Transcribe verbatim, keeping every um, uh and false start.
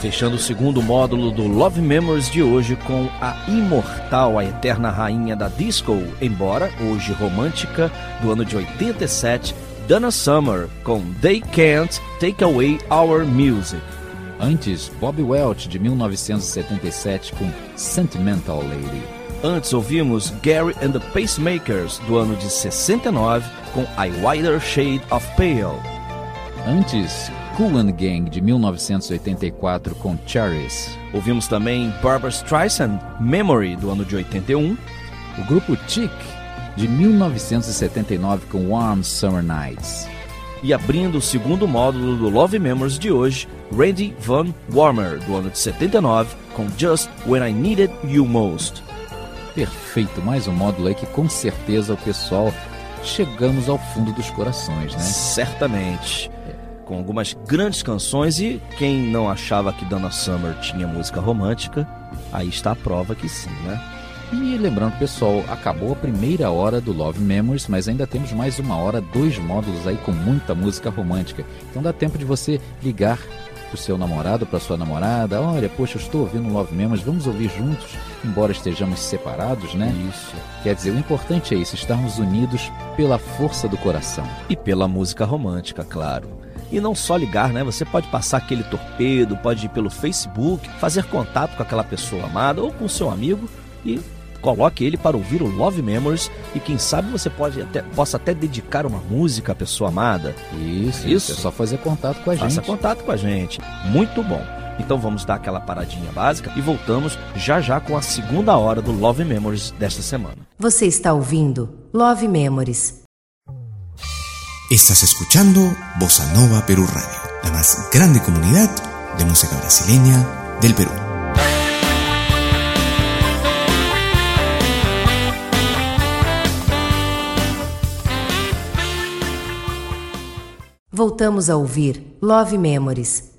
Fechando o segundo módulo do Love Memories de hoje com a imortal, a eterna rainha da disco, embora hoje romântica, do ano de oitenta e sete, Donna Summer, com They Can't Take Away Our Music. Antes, Bobby Welch, de mil novecentos e setenta e sete, com Sentimental Lady. Antes ouvimos Gary and the Pacemakers, do ano de sessenta e nove, com A Wider Shade of Pale. Antes, Kool and Gang, de mil novecentos e oitenta e quatro, com Cherries. Ouvimos também Barbra Streisand, Memory, do ano de oitenta e um. O grupo Chic, de mil novecentos e setenta e nove, com Warm Summer Nights. E abrindo o segundo módulo do Love Memories de hoje, Randy Van Warmer, do ano de setenta e nove, com Just When I Needed You Most. Perfeito, mais um módulo aí que com certeza o pessoal chegamos ao fundo dos corações, né? Certamente. Com algumas grandes canções, e quem não achava que Donna Summer tinha música romântica, aí está a prova que sim, né? E lembrando, pessoal, acabou a primeira hora do Love Memories, mas ainda temos mais uma hora, dois módulos aí com muita música romântica. Então dá tempo de você ligar pro seu namorado, pra sua namorada. Olha, poxa, eu estou ouvindo Love Memories, vamos ouvir juntos, embora estejamos separados, né? Isso. Quer dizer, o importante é isso, estarmos unidos pela força do coração. E pela música romântica, claro. E não só ligar, né? Você pode passar aquele torpedo, pode ir pelo Facebook, fazer contato com aquela pessoa amada ou com o seu amigo e coloque ele para ouvir o Love Memories, e quem sabe você pode até, possa até dedicar uma música à pessoa amada. Isso, isso. É só fazer contato com a gente. Faça contato com a gente. Muito bom. Então vamos dar aquela paradinha básica e voltamos já já com a segunda hora do Love Memories desta semana. Você está ouvindo Love Memories. Estás escuchando Bossa Nova Perú Radio, la más grande comunidad de música brasileña del Perú. Voltamos a ouvir Love Memories.